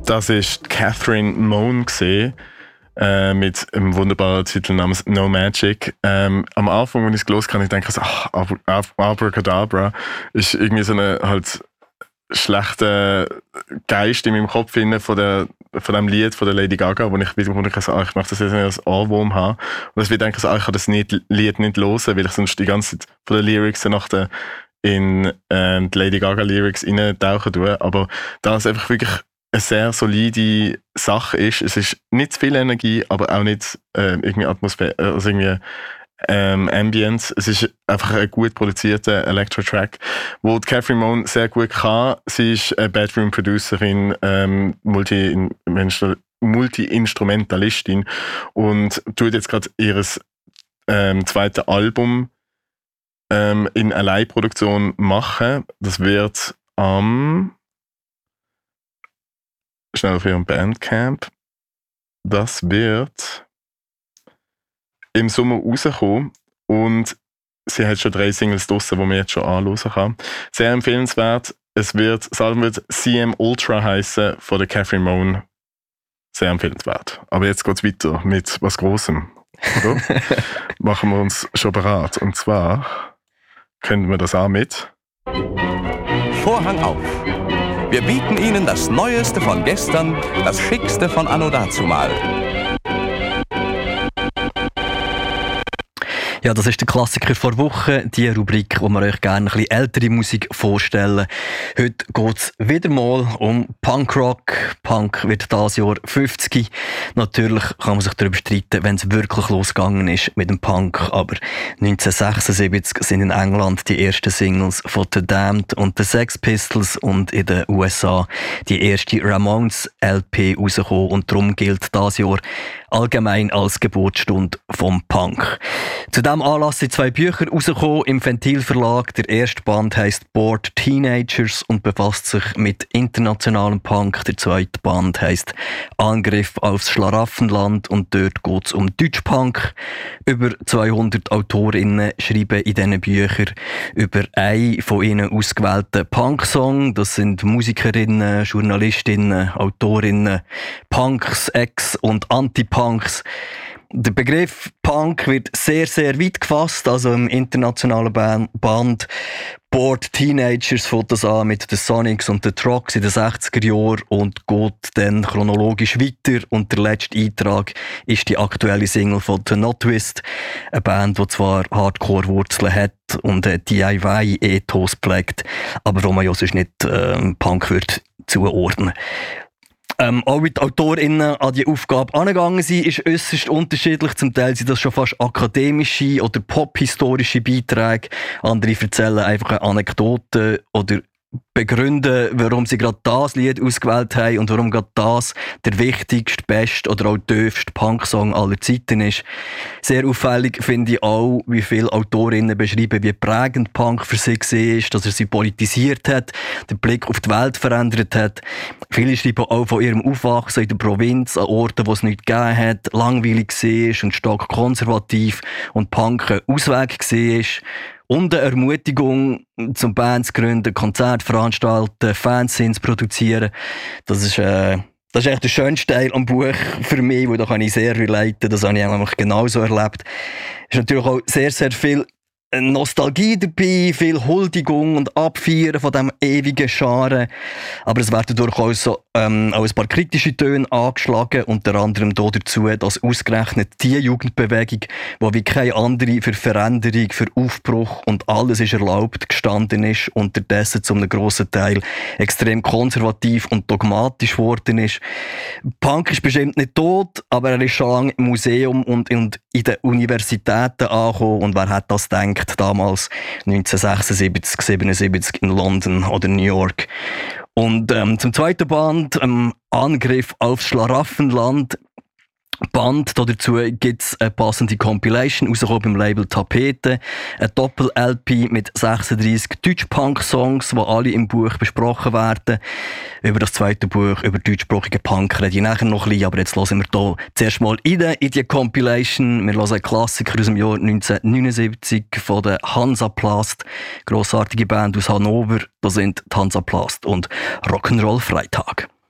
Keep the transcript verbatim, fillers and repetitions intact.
Das war Catherine Moan gesehen, äh, mit einem wunderbaren Titel namens No Magic. Ähm, am Anfang, wenn ich es gelesen habe, ich denke so, ach, Ab- Ab- Abracadabra ist irgendwie so eine halt schlechter Geist in meinem Kopf von der von dem Lied von der Lady Gaga, wo ich wieder wo ich so, ah, ich möchte das jetzt nicht als Ohrwurm haben. Und deswegen denke ich so, ah, ich kann das nicht, Lied nicht hören, weil ich sonst die ganze Zeit von den Lyrics nach der in ähm, die Lady Gaga Lyrics reintauchen tue. Aber da es einfach wirklich eine sehr solide Sache ist, es ist nicht zu viel Energie, aber auch nicht äh, irgendwie Atmosphäre, also irgendwie ähm, Ambience. Es ist einfach ein gut produzierter Electro-Track, wo die Catherine Moan sehr gut kann. Sie ist eine Bedroom-Producerin, ähm, Multi- Multi-Instrumentalistin und tut jetzt gerade ihres ähm, zweiten Album ähm, in Alleinproduktion machen. Das wird am schnell auf ihrem Bandcamp. Das wird im Sommer rauskommen und sie hat schon drei Singles draussen, die man jetzt schon anhören kann. Sehr empfehlenswert. Es wird, das Album wird C M Ultra heissen von der Catherine Moan. Sehr empfehlenswert. Aber jetzt geht es weiter mit was Grossem, oder? Machen wir uns schon bereit. Und zwar können wir das auch mit Vorhang auf. Wir bieten Ihnen das Neueste von gestern, das Schickste von Anno dazumal. Ja, das ist der Klassiker vor Wochen, die Rubrik, wo wir euch gerne ein bisschen ältere Musik vorstellen. Heute geht es wieder mal um Punkrock. Punk wird dieses Jahr fünfzig. Natürlich kann man sich darüber streiten, wenn es wirklich losgegangen ist mit dem Punk. Aber neunzehnhundertsechsundsiebzig sind in England die ersten Singles von The Damned und The Sex Pistols und in den U S A die erste Ramones L P rausgekommen. Und darum gilt dieses Jahr allgemein als Geburtsstunde vom Punk. Zu diesem Anlass sind zwei Bücher rausgekommen im Ventil Verlag. Der erste Band heisst Bored Teenagers und befasst sich mit internationalem Punk. Der zweite Band heisst Angriff aufs Schlaraffenland und dort geht es um Deutschpunk. Über zweihundert Autorinnen schreiben in diesen Büchern über einen von ihnen ausgewählten Punk-Song. Das sind Musikerinnen, Journalistinnen, Autorinnen, Punks, Ex- und Anti-Punks. Der Begriff Punk wird sehr, sehr weit gefasst, also im internationalen Band Bored Teenagers fängt das an mit den Sonics und den Trucks in den sechziger Jahren und geht dann chronologisch weiter. Und der letzte Eintrag ist die aktuelle Single von The Notwist, eine Band, die zwar Hardcore-Wurzeln hat und einen D I Y-Ethos pflegt, aber wo man ja sonst nicht ähm, Punk wird zuordnen. Ähm, auch wie die AutorInnen an die Aufgabe angegangen sind, ist äußerst unterschiedlich. Zum Teil sind das schon fast akademische oder pophistorische Beiträge. Andere erzählen einfach eine Anekdote oder begründen, warum sie gerade das Lied ausgewählt haben und warum gerade das der wichtigste, beste oder auch tiefste Punk-Song aller Zeiten ist. Sehr auffällig finde ich auch, wie viele Autorinnen beschreiben, wie prägend Punk für sie war, dass er sie politisiert hat, den Blick auf die Welt verändert hat. Viele schreiben auch von ihrem Aufwachsen in der Provinz, an Orten, wo es nichts gegeben hat, langweilig war und stark konservativ und Punk ein Ausweg war. Und eine Ermutigung, zum Bands zu gründen, Konzerte veranstalten, Fanzines produzieren. Das ist, äh, das ist echt der schönste Teil am Buch für mich, weil da kann ich sehr relaten. Das habe ich eigentlich genauso erlebt. Es ist natürlich auch sehr, sehr viel Nostalgie dabei, viel Huldigung und Abfeiern von diesem ewigen Scharen. Aber es werden durchaus so, ähm, auch ein paar kritische Töne angeschlagen, unter anderem dazu, dass ausgerechnet die Jugendbewegung, die wie keine andere für Veränderung, für Aufbruch und alles ist erlaubt gestanden ist, unterdessen zu einem grossen Teil extrem konservativ und dogmatisch geworden ist. Punk ist bestimmt nicht tot, aber er ist schon lange im Museum und in den Universitäten angekommen. Und wer hat das gedacht? Damals neunzehnhundertsechsundsiebzig, siebenundsiebzig in London oder New York. Und ähm, zum zweiten Band, ähm, Angriff aufs Schlaraffenland. Band. Dazu gibt es eine passende Compilation, rausgekommen beim Label Tapete. Ein Doppel-L P mit sechsunddreissig Deutsch-Punk-Songs, die alle im Buch besprochen werden. Über das zweite Buch, über deutschsprachige Punk, rede ich nachher noch ein bisschen, aber jetzt hören wir hier zuerst mal rein in die Compilation. Wir hören einen Klassiker aus dem Jahr neunzehnhundertneunundsiebzig von der Hansaplast. Grossartige Band aus Hannover, da sind die Hansaplast und Rock'n'Roll Freitag.